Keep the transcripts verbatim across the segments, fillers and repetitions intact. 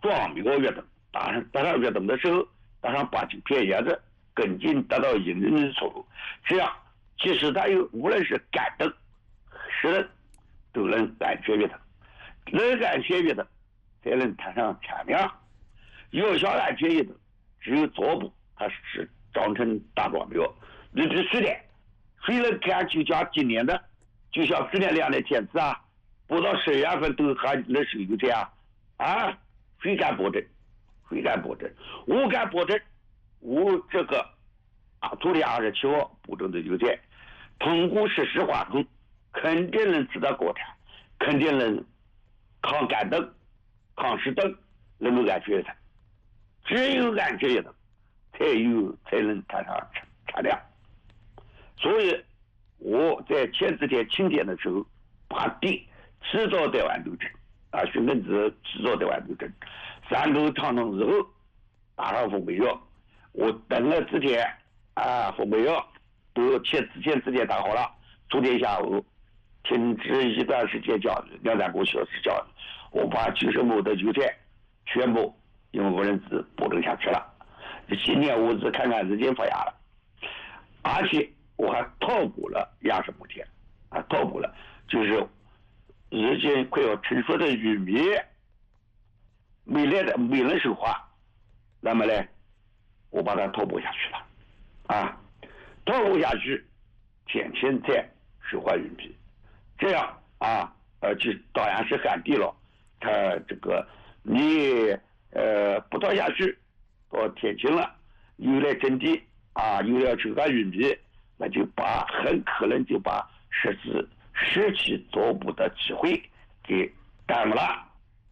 壮苗越等，打上打上越等的时候，打上八九片叶子，根茎达到一人粗，这样即使它有无论是干等、湿等，都能安全越等，能安全越等，才能谈上产量。要想安全越等，只有左部它是长成大壮苗，你必须的。谁能看就像今年的，就像去年两年天气啊，不到十月份都还能收油菜啊，啊，谁敢保证？谁敢保证？我敢保证，我这个啊，昨天二十七号保证的油菜，通过实施化工，肯定能吃到国产，肯定能抗干等、抗湿等，能够安全的。只有安全的，才有才能谈上产量。所以我在前几天晴天的时候，把地制造在豌豆镇啊，寻根子制造在豌豆镇，三沟长通之后，打上风培药。我等了之前啊，风培药都前之前之前打好了，昨天下午停止一段时间教育，两三个小时教育，我把九十亩的韭菜全部用无人机保证下去了。今年我只看看日间发芽了，而且我还套补了亚什木田，啊，套补了，就是日间快要成熟的玉米，没来的没能收花，那么呢，我把它套补下去了，啊，套补下去，天天再收获玉米，这样啊，呃，就当然是旱地了，它这个你呃不套下去，到天晴了，又来整地啊，又要收获玉米。那就把很可能就把实施实际作物的机会给耽误了。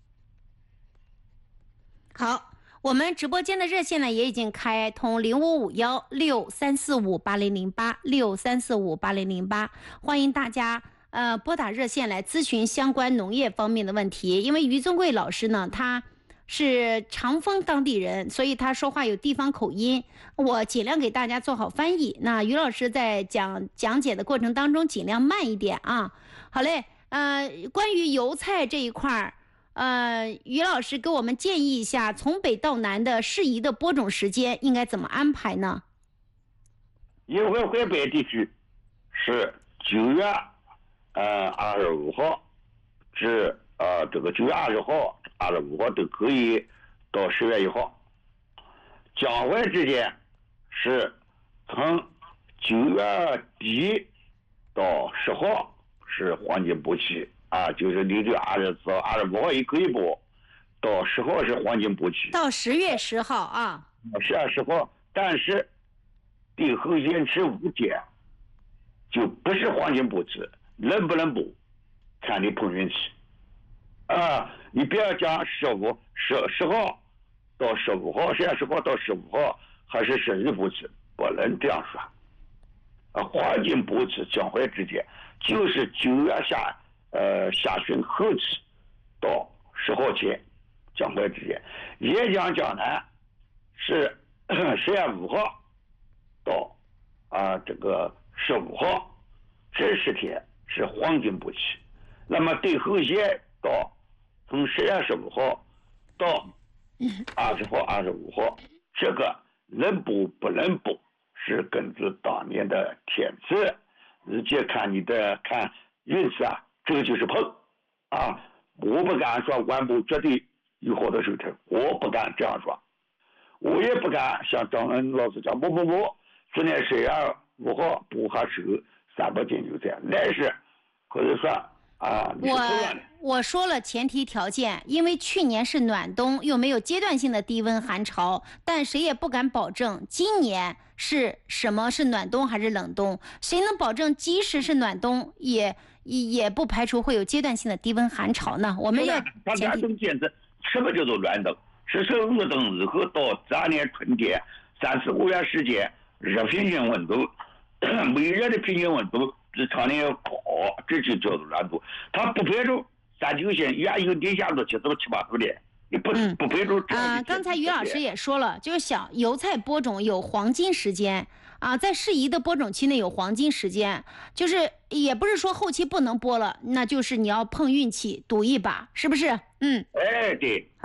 好，我们直播间的热线呢也已经开通零五五幺六三四五八零零八六三四五八零零八，欢迎大家呃拨打热线来咨询相关农业方面的问题。因为于宗贵老师呢，他是长丰当地人，所以他说话有地方口音，我尽量给大家做好翻译。那于老师在讲讲解的过程当中尽量慢一点啊。好嘞，呃，关于油菜这一块儿，呃，于老师给我们建议一下，从北到南的适宜的播种时间应该怎么安排呢？ 因为淮北地区是九月呃二十五号至呃这个九月二十号。二十五号都可以到十月一号，江淮之间是从九月底到十号是黄金播期啊，就是你这二十四号、二十五号也可以播，到十号是黄金播期。 到十月十号啊。 十月十号，但是地后延迟五天，就不是黄金播期，能不能播，看你碰运气。啊，你不要讲十五、十十号到十五号，十月十号到十五号，还是十一播期，不能这样说。啊，黄金播期江淮之间就是九月下呃下旬后期到十号前，江淮之间。沿江江南是十月五号到啊这个十五号，这十天是黄金播期。那么对后线到从十月十五号到二十号、二十五号，这个能补不能补，是根据当年的天气，日间看你的看运气啊，这个就是碰啊。我不敢说完补绝对有好的收成，我不敢这样说，我也不敢像张恩老师讲，不不不，今年十月五号补还收三百斤油菜，那是可以说。啊， 我我说了前提条件，因为去年是暖冬，又没有阶段性的低温寒潮，但谁也不敢保证今年是什么是暖冬还是冷冬，谁能保证即使是暖冬也也也不排除会有阶段性的低温寒潮呢？我们要前提。 什么叫做暖冬？是从入冬以后到第二年春天三四五月时间，热平均温度，每日的平均温度比常年要高，这就叫做暖冬。它不排除三九线原有零下到七到七八度的，你不、嗯、不排除。 啊，刚才于老师也说了，就是小油菜播种有黄金时间啊，在适宜的播种期内有黄金时间，就是也不是说后期不能播了，那就是你要碰运气赌一把，是不是？嗯， 哎，对。